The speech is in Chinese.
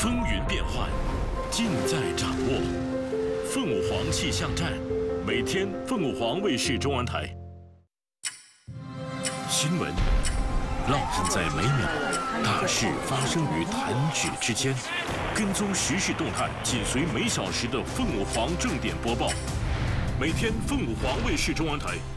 风云变幻，尽在掌握。凤舞凰气象站，每天凤舞凰卫视中文台。新闻烙印在每秒，大事发生于弹指之间。跟踪时事动态，紧随每小时的凤舞凰正点播报。每天凤舞凰卫视中文台